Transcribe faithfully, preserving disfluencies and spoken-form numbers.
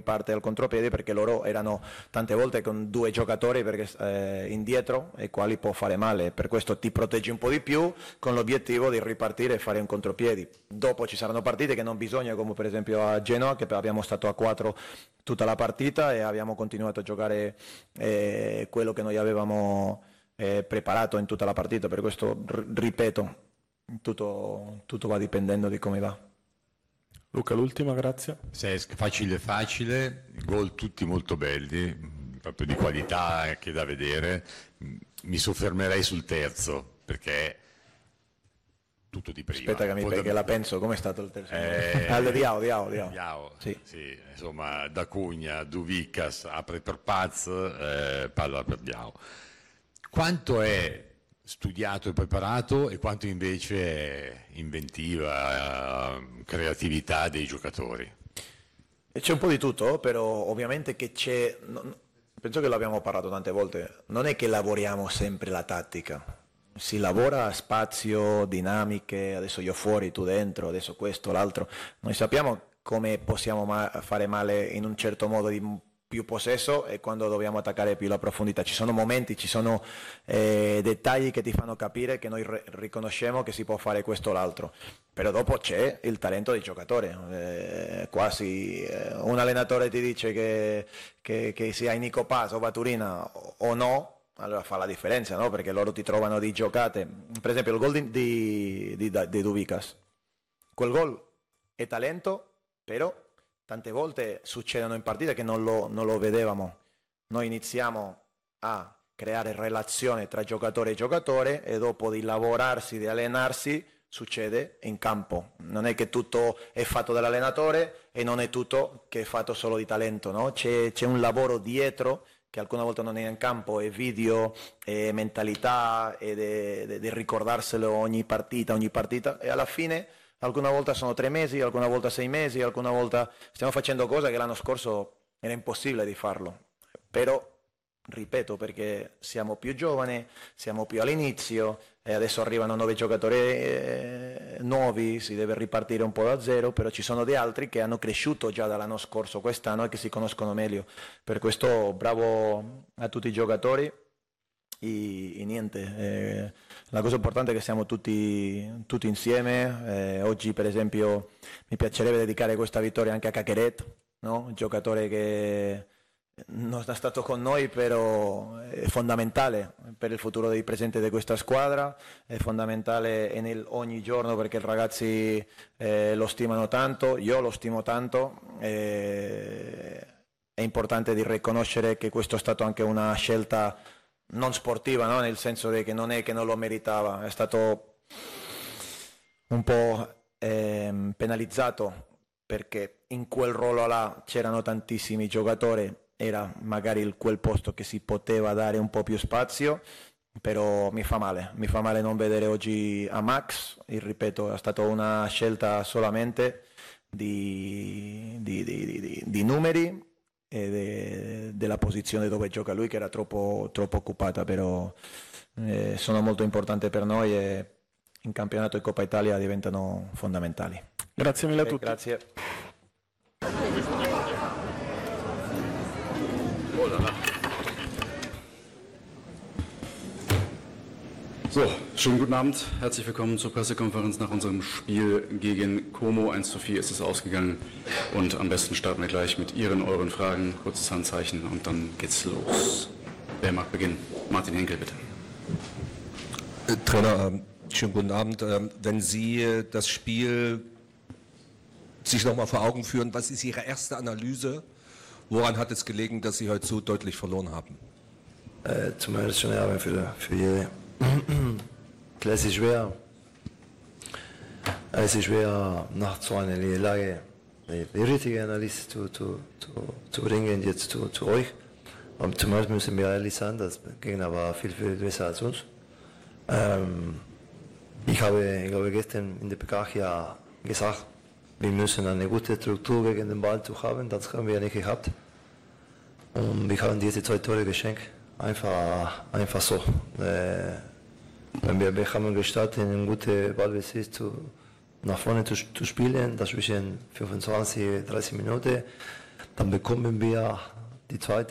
riparte al contropiede, perché loro erano tante volte con due giocatori perché, eh, indietro, e quali può fare male. Per questo ti proteggi un po' di più con l'obiettivo di ripartire e fare un contropiedi. Dopo ci saranno partite che non bisogna, come per esempio a Genoa, che abbiamo stato a quattro tutta la partita e abbiamo continuato a giocare eh, quello che noi avevamo eh, preparato in tutta la partita. Per questo r- ripeto, tutto, tutto va dipendendo di come va. Luca, l'ultima, grazie. Se è facile facile, gol tutti molto belli, proprio di qualità che da vedere. Mi soffermerei sul terzo, perché tutto di prima. Aspetta che mi Fondam- perché la penso, com'è stato il terzo? Eh, ah, Diao, Diao, Diao. Diao, Sì. sì, insomma, da Cugna, Duvicas, apre per Paz, eh, palla per Diao. Quanto è studiato e preparato e quanto invece è inventiva, eh, creatività dei giocatori? E c'è un po' di tutto, però ovviamente che c'è, non- penso che l'abbiamo parlato tante volte, non è che lavoriamo sempre la tattica, si lavora a spazio, dinamiche, adesso io fuori, tu dentro, adesso questo, l'altro, noi sappiamo come possiamo ma- fare male in un certo modo di più possesso e quando dobbiamo attaccare più la profondità. Ci sono momenti, ci sono eh, dettagli che ti fanno capire che noi re- riconosciamo che si può fare questo o l'altro, però dopo c'è il talento del giocatore. Eh, quasi eh, un allenatore ti dice che, che, che sia Nico Paz o Baturina o, o no, allora fa la differenza, no? Perché loro ti trovano di giocate. Per esempio il gol di, di, di, di Duvicas, quel gol è talento, però tante volte succedono in partite che non lo, non lo vedevamo. Noi iniziamo a creare relazione tra giocatore e giocatore e dopo di lavorarsi, di allenarsi, succede in campo. Non è che tutto è fatto dall'allenatore e non è tutto che è fatto solo di talento, no? C'è, c'è un lavoro dietro che alcune volte non è in campo, è video, è mentalità, è di ricordarselo ogni partita, ogni partita, e alla fine alcune volte sono tre mesi, alcune volte sei mesi, alcune volte stiamo facendo cose che l'anno scorso era impossibile di farlo, però ripeto, perché siamo più giovani, siamo più all'inizio e adesso arrivano nuovi giocatori eh, nuovi, si deve ripartire un po' da zero, però ci sono di altri che hanno cresciuto già dall'anno scorso quest'anno e che si conoscono meglio. Per questo bravo a tutti i giocatori e, e niente, eh, la cosa importante è che siamo tutti, tutti insieme. Eh, oggi per esempio mi piacerebbe dedicare questa vittoria anche a Caqueret, no? Un giocatore che non è stato con noi, però è fondamentale per il futuro del presente di questa squadra, è fondamentale nel, ogni giorno, perché i ragazzi eh, lo stimano tanto, io lo stimo tanto, eh, è importante di riconoscere che questo è stato anche una scelta non sportiva, no? Nel senso che non è che non lo meritava, è stato un po' eh, penalizzato perché in quel ruolo là c'erano tantissimi giocatori, era magari il, quel posto che si poteva dare un po' più spazio, però mi fa male, mi fa male non vedere oggi a Max, e ripeto, è stata una scelta solamente di, di, di, di, di numeri e de, della posizione dove gioca lui, che era troppo, troppo occupata, però eh, sono molto importanti per noi e in campionato e Coppa Italia diventano fondamentali. Grazie mille a tutti. Grazie. So, schönen guten Abend. Herzlich willkommen zur Pressekonferenz nach unserem Spiel gegen Como. eins zu vier ist es ausgegangen. Und am besten starten wir gleich mit Ihren, euren Fragen. Kurzes Handzeichen und dann geht's los. Wer mag beginnen? Martin Henkel, bitte. Äh, Trainer, äh, schönen guten Abend. Äh, wenn Sie äh, das Spiel sich nochmal vor Augen führen, was ist Ihre erste Analyse? Woran hat es gelegen, dass Sie heute so deutlich verloren haben? Äh, zum ersten Jahr für, für jede. Es ist schwer, es ist schwer nach so einer Lage die, die richtige Analyse zu, zu, zu, zu bringen jetzt zu, zu euch. Und zum Beispiel müssen wir ehrlich sein, das Gegner war viel, viel besser als uns. Ähm, ich, habe, ich habe gestern in der P K ja gesagt, wir müssen eine gute Struktur gegen den Ball zu haben, das haben wir nicht gehabt. Und wir haben diese zwei Tore geschenkt. Einfach, einfach so. Äh, wir, wir haben gestartet, einen guten Ballbesitz zu, nach vorne zu, zu spielen, das zwischen fünfundzwanzig und dreißig Minuten. dann bekommen wir die zweite